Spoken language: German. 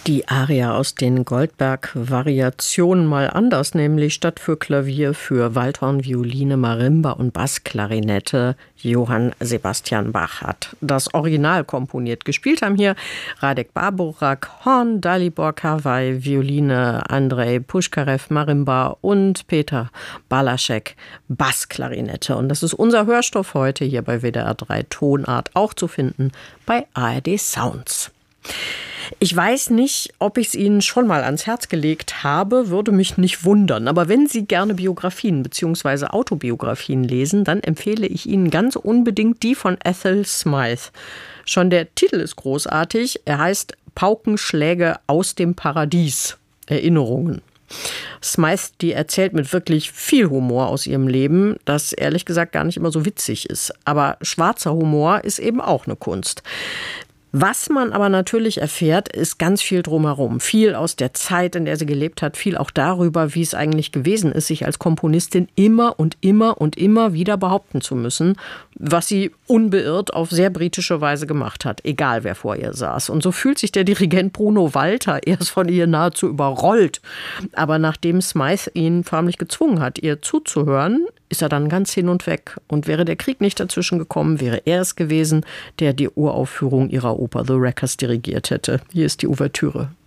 Die Aria aus den Goldberg-Variationen mal anders, nämlich statt für Klavier, für Waldhorn, Violine, Marimba und Bassklarinette Johann Sebastian Bach hat das Original komponiert. Gespielt haben hier Radek Bábor, Horn, Dalibor Kawai, Violine, Andrei Puschkarew, Marimba und Peter Balaschek, Bassklarinette. Und das ist unser Hörstoff heute hier bei WDR 3 Tonart, auch zu finden bei ARD Sounds. Ich weiß nicht, ob ich es Ihnen schon mal ans Herz gelegt habe, würde mich nicht wundern. Aber wenn Sie gerne Biografien bzw. Autobiografien lesen, dann empfehle ich Ihnen ganz unbedingt die von Ethel Smyth. Schon der Titel ist großartig. Er heißt Paukenschläge aus dem Paradies. Erinnerungen. Smyth, die erzählt mit wirklich viel Humor aus ihrem Leben, das ehrlich gesagt gar nicht immer so witzig ist. Aber schwarzer Humor ist eben auch eine Kunst. Was man aber natürlich erfährt, ist ganz viel drumherum. Viel aus der Zeit, in der sie gelebt hat, viel auch darüber, wie es eigentlich gewesen ist, sich als Komponistin immer und immer und immer wieder behaupten zu müssen, was sie unbeirrt auf sehr britische Weise gemacht hat, egal wer vor ihr saß. Und so fühlt sich der Dirigent Bruno Walter erst von ihr nahezu überrollt. Aber nachdem Smyth ihn förmlich gezwungen hat, ihr zuzuhören, ist er dann ganz hin und weg. Und wäre der Krieg nicht dazwischen gekommen, wäre er es gewesen, der die Uraufführung ihrer Oper The Wreckers dirigiert hätte. Hier ist die Ouvertüre.